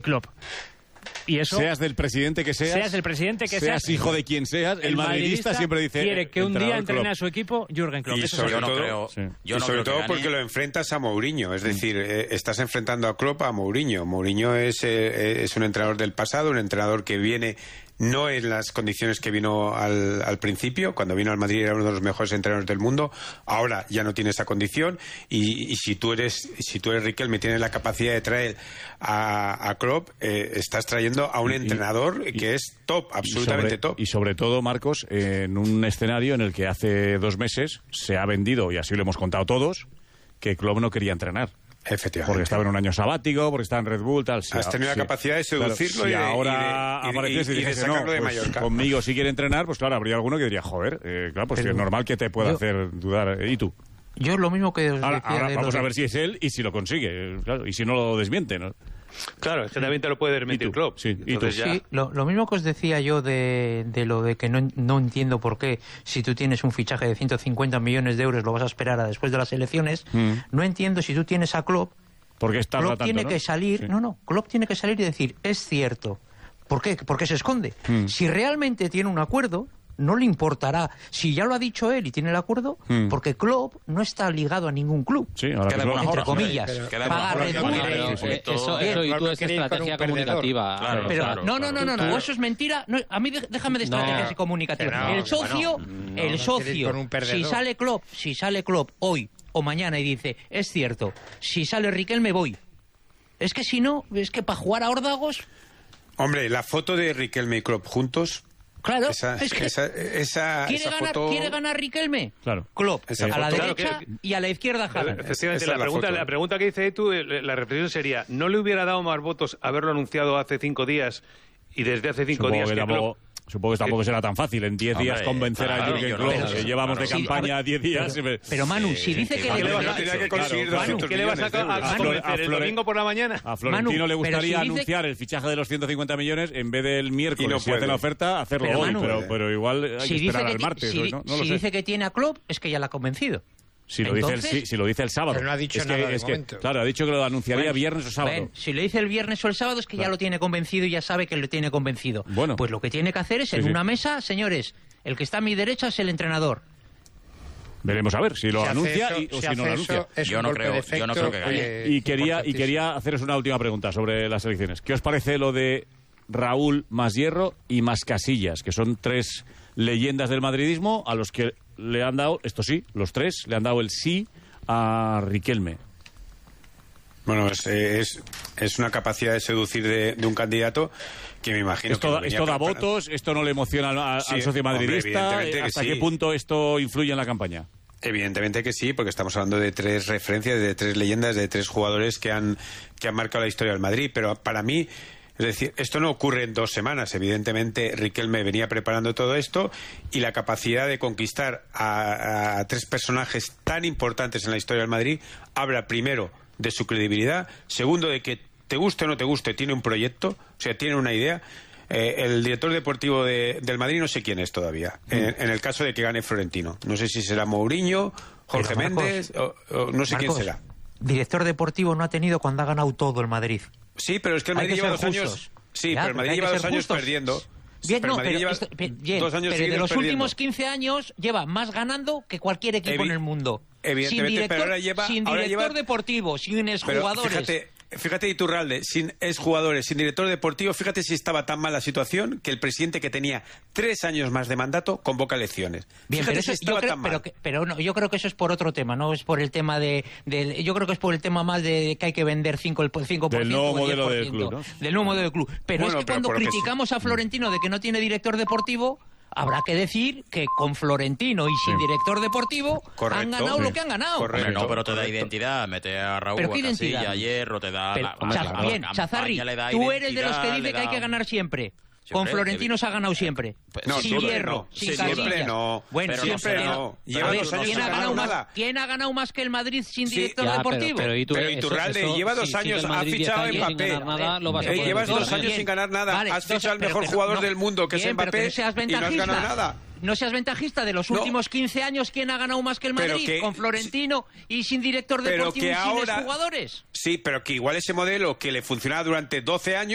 Klopp. Y eso, seas del presidente que seas seas hijo de quien seas, el madridista siempre dice quiere que un día entrene Klopp a su equipo Jürgen Klopp. Y sobre todo porque lo enfrentas a Mourinho, es decir, estás enfrentando a Klopp a Mourinho. Mourinho es un entrenador del pasado, un entrenador que viene no en las condiciones que vino al principio. Cuando vino al Madrid era uno de los mejores entrenadores del mundo. Ahora ya no tiene esa condición y si tú eres Riquelme y tienes la capacidad de traer a Klopp, estás trayendo a un entrenador que es top, absolutamente top. Y sobre todo, Marcos, en un escenario en el que hace 2 meses se ha vendido, y así lo hemos contado todos, que Klopp no quería entrenar. Efectivamente. Porque estaba en un año sabático, porque estaba en Red Bull, tal. Has tenido la capacidad de seducirlo, claro, y ahora apareciese y dijese, no, de pues Mallorca. Conmigo si quiere entrenar, pues claro, habría alguno que diría, joder, claro, pues es normal que te pueda hacer dudar. ¿Y tú? Yo lo mismo que os decía ahora de vamos a ver si es él y si lo consigue, claro, y si no lo desmiente, ¿no? Claro, es que también te lo puede desmentir Klopp. Sí, y tú. Sí, lo mismo que os decía yo de lo de que no entiendo por qué, si tú tienes un fichaje de 150 millones de euros, lo vas a esperar a después de las elecciones. No entiendo si tú tienes a Klopp. Porque Klopp tiene que salir, Klopp tiene que salir y decir, es cierto. ¿Por qué? Porque se esconde. Si realmente tiene un acuerdo, no le importará. Si ya lo ha dicho él y tiene el acuerdo, porque Klopp no está ligado a ningún club. Sí, ahora entre comillas. Paga Red Bull. Eso y tú es estrategia comunicativa. Claro, pero no, eso es mentira. No, a mí déjame de estrategias comunicativas. El socio, si sale Klopp hoy o mañana y dice, es cierto, si sale Riquelme voy. Es que si no, es que para jugar a órdagos... Hombre, la foto de Riquelme y Klopp juntos... Claro, esa foto... ¿Quiere ganar Riquelme? Claro. Klopp, a la derecha y a la izquierda Haaland. Efectivamente, la pregunta que dice tú, la reflexión sería, ¿no le hubiera dado más votos haberlo anunciado hace 5 días y desde hace 5 días que Klopp... Supongo que tampoco será tan fácil en 10 días convencer a Jürgen Klopp, que llevamos de campaña 10 días. Pero Manu, si dice que ¿qué le vas a convencer el domingo por la mañana? A Florentino le gustaría anunciar el fichaje de los 150 millones en vez del miércoles, si hace la oferta, hacerlo hoy, pero igual hay que esperar al martes. Si dice que tiene a Klopp, es que ya la ha convencido. Si lo dice el sábado. Pero no ha dicho nada de momento. Claro, ha dicho que lo anunciaría viernes o sábado. Si lo dice el viernes o el sábado es que ya lo tiene convencido y ya sabe que lo tiene convencido. Bueno. Pues lo que tiene que hacer es en una mesa, señores, el que está a mi derecha es el entrenador. Veremos a ver si lo anuncia o si no lo anuncia. Yo no creo que gane. Y quería haceros una última pregunta sobre las elecciones. ¿Qué os parece lo de Raúl más Hierro y más Casillas, que son 3 leyendas del madridismo a los que le han dado, esto sí, los 3 le han dado el sí a Riquelme? Bueno, es una capacidad de seducir de un candidato que me imagino esto da votos, esto no le emociona al socio madridista. ¿Hasta qué punto esto influye en la campaña? Evidentemente que sí, porque estamos hablando de 3 referencias, de 3 leyendas, de 3 jugadores que han marcado la historia del Madrid. Pero para mí, es decir, esto no ocurre en 2 semanas. Evidentemente, Riquelme venía preparando todo esto y la capacidad de conquistar a 3 personajes tan importantes en la historia del Madrid habla primero de su credibilidad, segundo de que te guste o no te guste, tiene un proyecto, o sea, tiene una idea. El director deportivo del Madrid no sé quién es todavía, en el caso de que gane Florentino. No sé si será Mourinho, Jorge Méndez, o no sé quién será. Director deportivo no ha tenido cuando ha ganado todo el Madrid. Sí, pero es que el Madrid lleva 2 años. Sí, pero el Madrid lleva 2 años perdiendo. Bien, pero de los últimos 15 años lleva más ganando que cualquier equipo en el mundo. Evidentemente, pero ahora lleva... Sin director deportivo, sin exjugadores... Fíjate, Iturralde, sin exjugadores, sin director deportivo, fíjate si estaba tan mal la situación que el presidente, que tenía 3 años más de mandato, convoca elecciones. Bien, pero yo creo que eso es por otro tema, no es por el tema yo creo que es por el tema más de que hay que vender 5% del nuevo modelo del club, ¿no? Del nuevo modelo del club. Pero es que cuando criticamos a Florentino de que no tiene director deportivo, habrá que decir que con Florentino y sin director deportivo han ganado lo que han ganado. Correcto. No, pero te da identidad, mete a Raúl, ¿pero qué identidad? A Hierro, te da... Bien, Chazarri, tú eres de los que dice que hay que ganar siempre. Con Florentino se ha ganado siempre. No, sin Hierro, sin Casillas. Siempre no. Bueno, siempre no. Lleva 2 años sin ganar nada. ¿Quién ha ganado más que el Madrid sin director deportivo? Pero Iturralde, lleva 2 años, ha fichado a Mbappé. Llevas 2 años sin ganar nada. Has fichado al mejor jugador del mundo, que es Mbappé, y no has ganado nada. No seas ventajista. De los últimos 15 años, ¿quién ha ganado más que el Madrid? Con Florentino y sin director deportivo y sin jugadores. Sí, pero que igual ese modelo que le funcionaba durante 12 años